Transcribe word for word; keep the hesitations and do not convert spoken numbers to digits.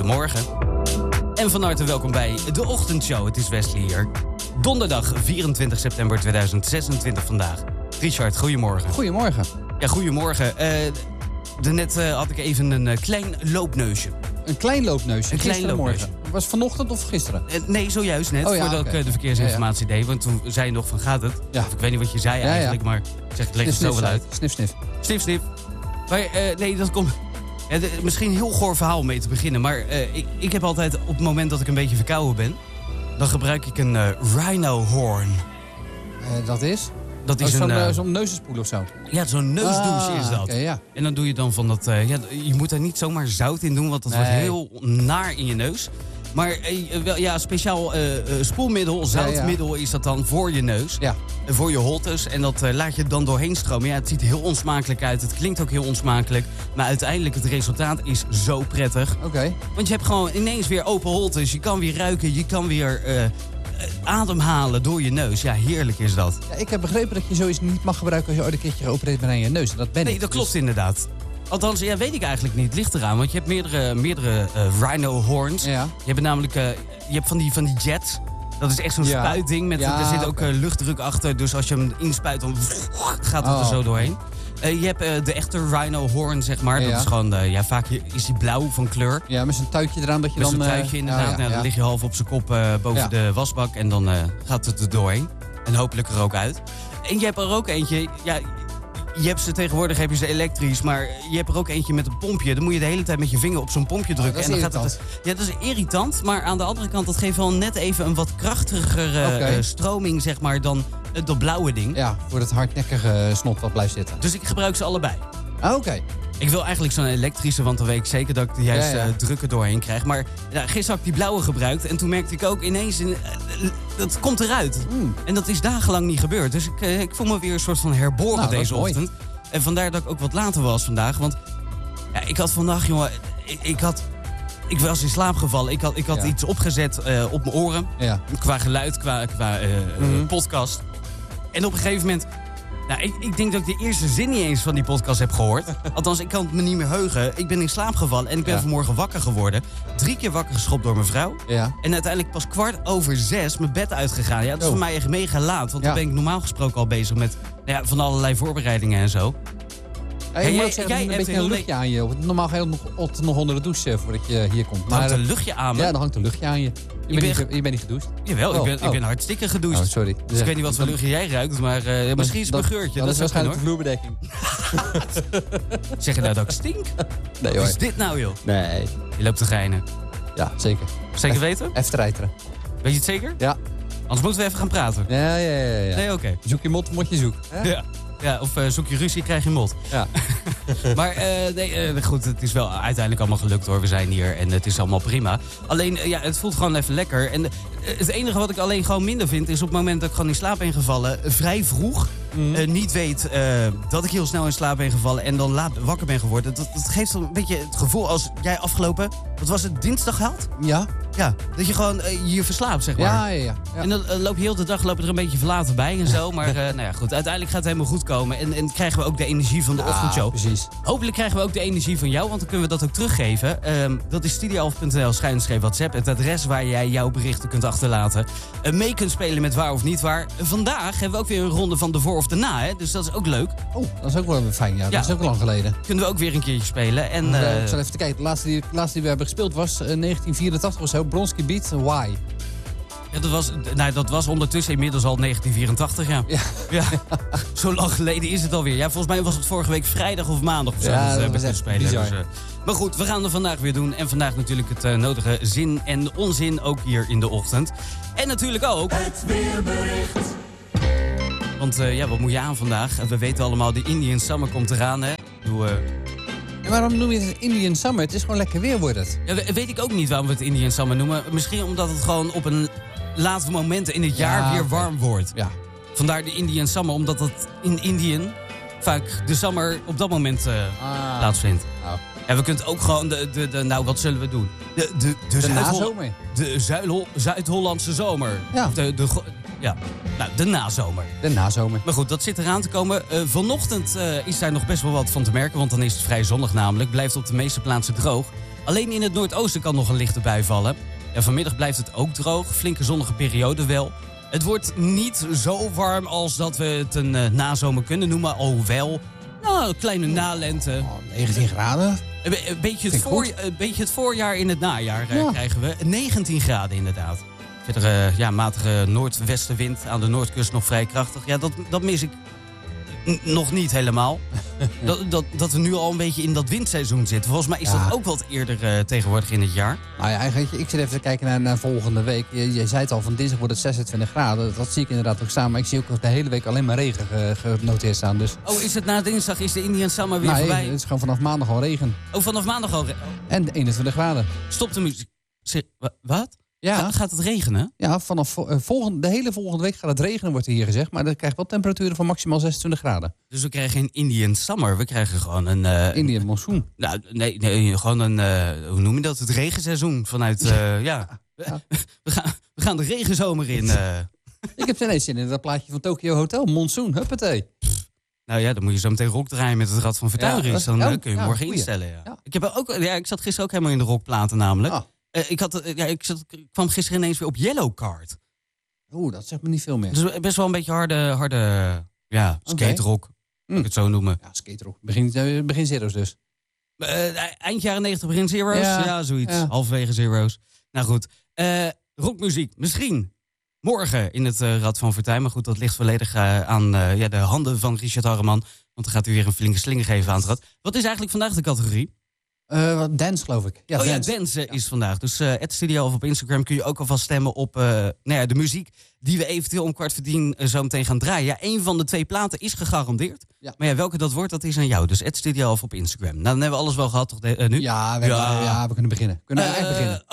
goedemorgen. En van harte welkom bij de Ochtendshow. Het is Wesley hier. Donderdag vierentwintig september tweeduizend zesentwintig vandaag. Richard, goedemorgen. Goedemorgen. Ja, goedemorgen. Uh, Daarnet uh, had ik even een uh, klein loopneusje. Een klein loopneusje? Een klein loopneusje. Was het vanochtend of gisteren? Uh, nee, zojuist net, oh, ja, voordat okay. ik uh, de verkeersinformatie ja, ja. deed. Want toen zei je nog van, gaat het? Ja. Of ik weet niet wat je zei eigenlijk, ja, ja. maar ik zeg, ik leg het zo wel uit. Snif, snif. Snif, snif. Maar uh, nee, dat komt... Ja, de, misschien een heel goor verhaal om mee te beginnen. Maar uh, ik, ik heb altijd, op het moment dat ik een beetje verkouden ben... dan gebruik ik een uh, rhino horn. Uh, dat is? Dat is oh, zo'n, een... Uh, zo'n neusenspoel of zo? Ja, zo'n neusdouche ah, is dat. Okay, ja. En dan doe je dan van dat... Uh, ja, je moet daar niet zomaar zout in doen, want dat nee. wordt heel naar in je neus. Maar uh, wel, ja, speciaal uh, uh, spoelmiddel, zoutmiddel ja, ja. is dat dan voor je neus. Ja. Uh, voor je holtes. En dat uh, laat je dan doorheen stromen. Ja, het ziet heel onsmakelijk uit. Het klinkt ook heel onsmakelijk. Maar uiteindelijk het resultaat is zo prettig. Oké. Okay. Want je hebt gewoon ineens weer open holtes. Je kan weer ruiken. Je kan weer... Uh, ademhalen door je neus. Ja, heerlijk is dat. Ja, ik heb begrepen dat je zoiets niet mag gebruiken als je ooit een keertje geopereerd bent aan je neus. En dat ben nee, ik. dat klopt dus... inderdaad. Althans, ja, weet ik eigenlijk niet. Het ligt eraan, want je hebt meerdere, meerdere uh, rhino horns. Ja. Je hebt namelijk uh, je hebt van, die, van die jets. Dat is echt zo'n ja. spuitding. Met, ja, er zit ook okay. uh, luchtdruk achter. Dus als je hem inspuit, dan gaat het oh. er zo doorheen. Uh, je hebt uh, de echte rhino horn, zeg maar. Ja. Dat is gewoon, uh, ja, vaak is die blauw van kleur. Ja, met zo'n tuitje eraan dat je met dan... Met zo'n tuitje inderdaad. Uh, ja, ja, nou, dan ja. lig je half op zijn kop uh, boven ja. de wasbak en dan uh, gaat het er doorheen. En hopelijk er ook uit. En je hebt er ook eentje... Ja, je hebt ze tegenwoordig heb je ze elektrisch, maar je hebt er ook eentje met een pompje. Dan moet je de hele tijd met je vinger op zo'n pompje drukken. Oh, dat is en dan gaat het, ja, dat is irritant, maar aan de andere kant, dat geeft wel net even een wat krachtigere okay. uh, stroming, zeg maar, dan uh, dat blauwe ding. Ja, voor het hardnekkige snot wat blijft zitten. Dus ik gebruik ze allebei. Ah, oké. Okay. Ik wil eigenlijk zo'n elektrische, want dan weet ik zeker dat ik de juiste ja, ja. uh, druk er doorheen krijg. Maar ja, gisteren had ik die blauwe gebruikt en toen merkte ik ook ineens, uh, dat komt eruit. Mm. En dat is dagenlang niet gebeurd. Dus ik, uh, ik voel me weer een soort van herboren nou, deze ochtend. En vandaar dat ik ook wat later was vandaag. Want ja, ik had vandaag, jongen, ik, ik had... Ik was in slaap gevallen. Ik had, ik had ja. iets opgezet uh, op mijn oren. Ja. Qua geluid, qua, qua uh, mm-hmm. podcast. En op een gegeven moment... Nou, ik, ik denk dat ik de eerste zin niet eens van die podcast heb gehoord. Althans, ik kan het me niet meer heugen. Ik ben in slaap gevallen en ik ben ja. vanmorgen wakker geworden. Drie keer wakker geschopt door mijn vrouw. Ja. En uiteindelijk pas kwart over zes mijn bed uitgegaan. Ja, dat is oh. voor mij echt mega laat. Want ja. dan ben ik normaal gesproken al bezig met nou ja, van allerlei voorbereidingen en zo. Ja, je hey, moet jij, ook zeggen, jij een beetje een luchtje aan je. Normaal ga je nog, nog onder de douche voordat je hier komt. Maar hangt een luchtje aan me? Ja, dan hangt een luchtje aan je. Je, bent, ben... niet, je bent niet gedoucht? Jawel, oh, ik, ben, oh. ik ben hartstikke gedoucht. Oh, sorry. Dus ja. ik weet niet wat voor luchtje jij ruikt, maar uh, misschien is het mijn geurtje. Dat, dat is waarschijnlijk de vloerbedekking. Zeg je nou dat ik stink? Nee hoor. Wat is dit nou, joh? Nee. Je loopt te geinen. Ja, zeker. Zeker weten? Even te rijteren. Weet je het zeker? Ja. Anders moeten we even gaan praten. Ja, ja, ja. ja. Nee, oké. Okay. Zoek je mot, mot je zoek. Hè? Ja. Ja, of uh, zoek je ruzie, krijg je mot. Ja. Maar uh, nee, uh, goed, het is wel uiteindelijk allemaal gelukt hoor. We zijn hier en het is allemaal prima. Alleen, uh, ja, het voelt gewoon even lekker. En uh, het enige wat ik alleen gewoon minder vind... is op het moment dat ik gewoon in slaap ben gevallen... Uh, vrij vroeg mm. uh, niet weet uh, dat ik heel snel in slaap ben gevallen... en dan laat wakker ben geworden. Dat, dat geeft dan een beetje het gevoel als jij afgelopen... wat was het, dinsdag had? Ja. Ja, dat je gewoon uh, je verslaapt, zeg maar. Ja, ja, ja. ja. En dan uh, loop je heel de dag loop je er een beetje verlaten bij en zo. Maar uh, nou ja, goed, uiteindelijk gaat het helemaal goed komen. En, en krijgen we ook de energie van de ja, ochtendshow. Precies. Hopelijk krijgen we ook de energie van jou, want dan kunnen we dat ook teruggeven. Um, dat is studio elf punt n l schuinstreep WhatsApp. Het adres waar jij jouw berichten kunt achterlaten. Uh, mee kunt spelen met waar of niet waar. Uh, vandaag hebben we ook weer een ronde van de voor of de na. Hè? Dus dat is ook leuk. Oh, dat is ook wel fijn. Ja, dat ja. is ook lang geleden. Kunnen we ook weer een keertje spelen. En, uh, uh, ik zal even te kijken. De laatste die, de laatste die we hebben gespeeld was uh, negentien vierentachtig of zo. Bronski Beat, Why? Ja, dat was, nou, dat was ondertussen inmiddels al negentien vierentachtig, ja. Ja. ja. Zo lang geleden is het alweer. Ja, volgens mij was het vorige week vrijdag of maandag of zo. Ja, dat dat we was echt spelen. Dus, uh, maar goed, we gaan er vandaag weer doen. En vandaag natuurlijk het uh, nodige zin en onzin ook hier in de ochtend. En natuurlijk ook... Het weerbericht. Want uh, ja, wat moet je aan vandaag? We weten allemaal, de Indian Summer komt eraan, hè. Doe... Uh, En waarom noem je het Indian Summer? Het is gewoon lekker weer, wordt het. Ja, weet ik ook niet waarom we het Indian Summer noemen. Misschien omdat het gewoon op een laatste moment in het jaar ja, weer warm wordt. Ja. Vandaar de Indian Summer, omdat het in Indië vaak de summer op dat moment uh, ah. plaatsvindt. Oh. En we kunnen ook gewoon de, de, de... Nou, wat zullen we doen? De, de, de, de Zuid nazomer. De Zuid Zuid-Hollandse zomer. Ja. De, de, ja. Nou, de nazomer. De nazomer. Maar goed, dat zit eraan te komen. Uh, vanochtend uh, is daar nog best wel wat van te merken, want dan is het vrij zonnig namelijk. Blijft op de meeste plaatsen droog. Alleen in het noordoosten kan nog een lichte bui vallen. Ja, vanmiddag blijft het ook droog. Flinke zonnige periode wel. Het wordt niet zo warm als dat we het een uh, nazomer kunnen noemen. Alhoewel, nou, een kleine nalente. Oh, negentien graden. Een, een, beetje het voor, een beetje het voorjaar in het najaar uh, ja. krijgen we. negentien graden inderdaad. Verder uh, ja, matige noordwestenwind. Aan de noordkust nog vrij krachtig. Ja, dat, dat mis ik n- nog niet helemaal. dat, dat, dat we nu al een beetje in dat windseizoen zitten. Volgens mij is ja. dat ook wat eerder uh, tegenwoordig in het jaar. Nou ja, eigenlijk, ik zit even te kijken naar, naar volgende week. Je, je zei het al, van dinsdag wordt het zesentwintig graden. Dat zie ik inderdaad ook staan. Maar ik zie ook de hele week alleen maar regen genoteerd staan. Dus. Oh, is het na dinsdag, is de Indian Summer weer nou, voorbij? Het is gewoon vanaf maandag al regen. Oh, vanaf maandag al regen? Oh. En eenentwintig graden. Stop de muziek. Wat? Ja. Ga, gaat het regenen? Ja, vanaf uh, volgende, de hele volgende week gaat het regenen, wordt er hier gezegd. Maar dan krijg je wel temperaturen van maximaal zesentwintig graden. Dus we krijgen geen Indian Summer, we krijgen gewoon een... Uh, Indian monsoon. Nou, nee, nee gewoon een, uh, hoe noem je dat? Het regenseizoen vanuit, uh, ja. ja. We, gaan, we gaan de regenzomer in. Uh. Ik heb ineens zin in dat plaatje van Tokyo Hotel, monsoon, huppatee. Nou ja, dan moet je zo meteen rock draaien met het Rad van Fortuyn. Dan uh, kun je ja, morgen goeie. instellen. Ja. Ja. Ik, heb ook, ja, ik zat gisteren ook helemaal in de rockplaten namelijk. Ah. Uh, ik, had, uh, ja, ik, zat, ik kwam gisteren ineens weer op Yellow Card. Oeh, dat zegt me niet veel meer. Dus best wel een beetje harde, harde ja, skate-rock, okay. mm. ik het zo noemen. Ja, skate-rock. Begin, uh, begin Zero's dus. Uh, eind jaren negentig, begin Zero's? Ja, ja zoiets. Ja. Halverwege Zero's. Nou goed, uh, rockmuziek. Misschien morgen in het uh, Rad van Fortuyn. Maar goed, dat ligt volledig uh, aan uh, ja, de handen van Richard Harreman. Want dan gaat hij weer een flinke slinger geven aan het rad. Wat is eigenlijk vandaag de categorie? Uh, dance, geloof ik. Ja, oh dance. ja, dance uh, is vandaag. Dus uh, at Studio of op Instagram kun je ook alvast stemmen op uh, nou ja, de muziek die we eventueel om kwart voor tien uh, zo meteen gaan draaien. Ja, één van de twee platen is gegarandeerd. Ja. Maar ja, welke dat wordt, dat is aan jou. Dus at Studio of op Instagram. Nou, dan hebben we alles wel gehad toch de, uh, nu? Ja we, ja. ja, we kunnen beginnen. Kunnen we uh, echt beginnen.